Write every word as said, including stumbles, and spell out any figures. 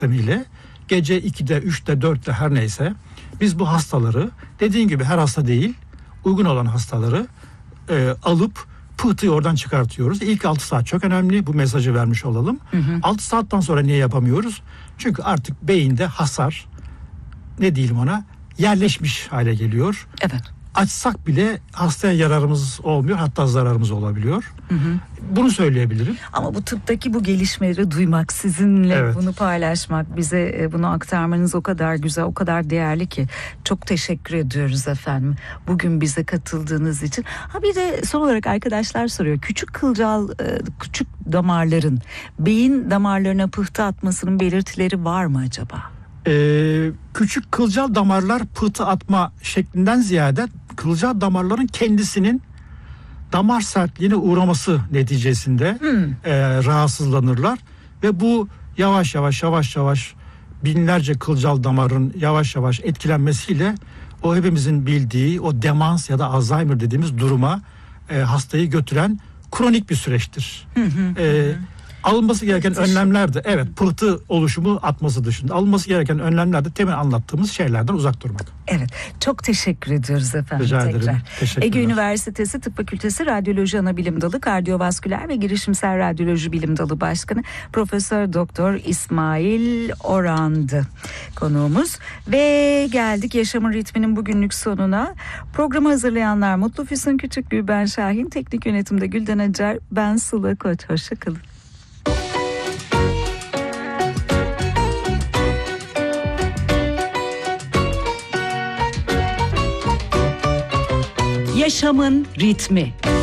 ile gece ikide, üçte, dörtte her neyse biz bu hastaları, dediğin gibi her hasta değil, uygun olan hastaları e, alıp pıhtıyı oradan çıkartıyoruz. İlk altı saat çok önemli. Bu mesajı vermiş olalım. Hı hı. altı saatten sonra niye yapamıyoruz? Çünkü artık beyinde hasar, ne diyelim ona, yerleşmiş hale geliyor. Evet. Açsak bile hastaya yararımız olmuyor, hatta zararımız olabiliyor. Hı hı. Bunu söyleyebilirim. Ama bu tıptaki bu gelişmeleri duymak, sizinle evet. bunu paylaşmak, bize bunu aktarmanız o kadar güzel, o kadar değerli ki. Çok teşekkür ediyoruz efendim. Bugün bize katıldığınız için. Ha bir de son olarak arkadaşlar soruyor. Küçük kılcal, küçük damarların beyin damarlarına pıhtı atmasının belirtileri var mı acaba? Ee, küçük kılcal damarlar pıhtı atma şeklinden ziyade kılcal damarların kendisinin damar sertliğine uğraması neticesinde hmm. e, rahatsızlanırlar ve bu yavaş yavaş yavaş yavaş binlerce kılcal damarın yavaş yavaş etkilenmesiyle o hepimizin bildiği o demans ya da Alzheimer dediğimiz duruma e, hastayı götüren kronik bir süreçtir. Hı hı, e, hı. Alınması gereken önlemler de evet pıhtı oluşumu atması dışında alınması gereken önlemler de temin anlattığımız şeylerden uzak durmak. Evet, çok teşekkür ediyoruz efendim. Rica tekrar. ederim. Ege Üniversitesi Tıp Fakültesi Radyoloji Anabilim Dalı Kardiyovasküler ve Girişimsel Radyoloji Bilim Dalı Başkanı Profesör Doktor İsmail Oran'dı konuğumuz ve geldik Yaşamın Ritmi'nin bugünlük sonuna. Programı hazırlayanlar Mutlu Füsun Küçüklü, ben Şahin, teknik yönetimde Gülden Acar, ben Sıla Koç. Hoşça kalın. Yaşamın Ritmi.